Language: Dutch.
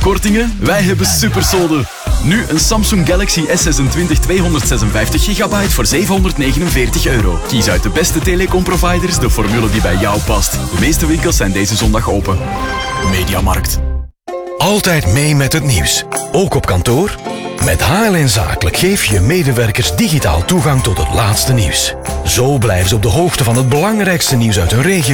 kortingen? Wij hebben supersolden. Nu een Samsung Galaxy S26 256 GB voor €749. Kies uit de beste telecomproviders de formule die bij jou past. De meeste winkels zijn deze zondag open. Mediamarkt. Altijd mee met het nieuws. Ook op kantoor? Met HLN Zakelijk geef je medewerkers digitaal toegang tot het laatste nieuws. Zo blijven ze op de hoogte van het belangrijkste nieuws uit hun regio